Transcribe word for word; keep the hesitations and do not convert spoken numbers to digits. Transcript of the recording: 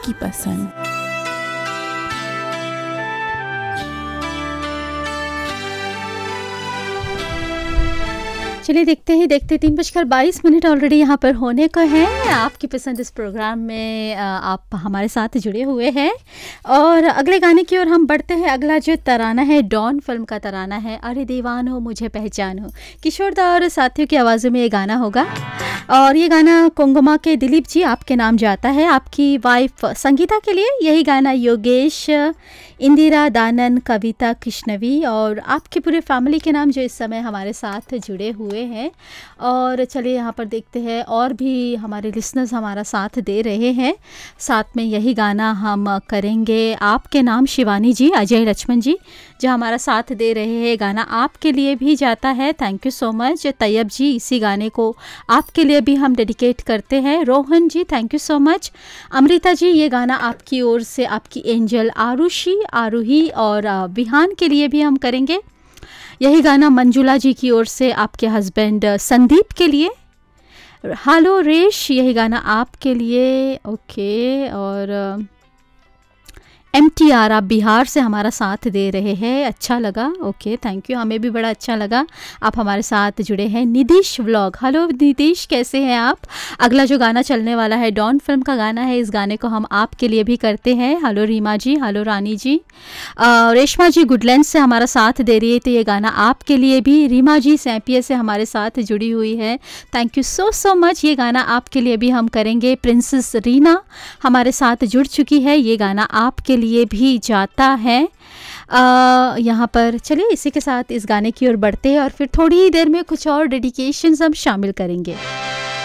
आपकी पसंद। चलिए देखते ही देखते तीन बजकर बाईस मिनट ऑलरेडी यहाँ पर होने को है। आपकी पसंद इस प्रोग्राम में आप हमारे साथ जुड़े हुए हैं और अगले गाने की ओर हम बढ़ते हैं। अगला जो तराना है डॉन फिल्म का तराना है, अरे दीवानो मुझे पहचानो। किशोर दा और साथियों की आवाज़ों में ये गाना होगा और ये गाना कोंगमा के दिलीप जी आपके नाम जाता है, आपकी वाइफ संगीता के लिए यही गाना योगेश, इंदिरा, दानन, कविता, कृष्णवी और आपकी पूरे फैमिली के नाम जो इस समय हमारे साथ जुड़े हुए हैं। और चलिए यहाँ पर देखते हैं और भी हमारे लिसनर्स हमारा साथ दे रहे हैं। साथ में यही गाना हम करेंगे आपके नाम शिवानी जी, अजय लक्ष्मण जी जो हमारा साथ दे रहे हैं, गाना आपके लिए भी जाता है। Thank you so much Tayyab जी, इसी गाने को आपके लिए भी हम डेडिकेट करते हैं। रोहन जी thank you so much. Amrita ji ये गाना आपकी ओर से आपकी एंजल आरुषि, आरूही और विहान के लिए भी हम करेंगे। यही गाना मंजुला जी की ओर से आपके हस्बैंड संदीप के लिए। हेलो रेश यही गाना आपके लिए। ओके और एम टी आर आप बिहार से हमारा साथ दे रहे हैं, अच्छा लगा। ओके थैंक यू, हमें भी बड़ा अच्छा लगा आप हमारे साथ जुड़े हैं। निधीश व्लॉग, हेलो निधीश कैसे हैं आप। अगला जो गाना चलने वाला है डॉन फिल्म का गाना है, इस गाने को हम आपके लिए भी करते हैं। हेलो रीमा जी, हेलो रानी जी। आ, रेशमा जी गुडलैंड से हमारा साथ दे रही है तो ये गाना आपके लिए भी। रीमा जी सैंपिया से हमारे साथ जुड़ी हुई है, thank you so so much. ये गाना आपके लिए भी हम करेंगे। प्रिंसेस रीना हमारे साथ जुड़ चुकी है, ये गाना आपके लिए ये भी जाता है। यहाँ पर चलिए इसी के साथ इस गाने की ओर बढ़ते हैं और फिर थोड़ी ही देर में कुछ और डेडिकेशंस हम शामिल करेंगे।